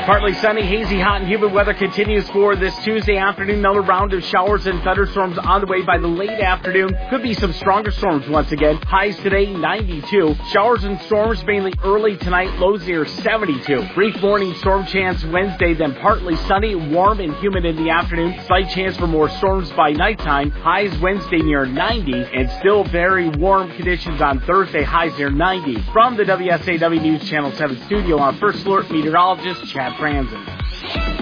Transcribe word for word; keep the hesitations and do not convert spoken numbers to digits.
Partly sunny, hazy, hot, and humid weather continues for this Tuesday afternoon. Another round of showers and thunderstorms on the way by the late afternoon. Could be some stronger storms once again. Highs today, ninety-two. Showers and storms mainly early tonight. Lows near seventy-two. Brief morning storm chance Wednesday, then partly sunny, warm, and humid in the afternoon. Slight chance for more storms by nighttime. Highs Wednesday near ninety, and still very warm conditions on Thursday. Highs near ninety. From the W S A W News Channel seven studio, on First Alert meteorologist Chad Franzen.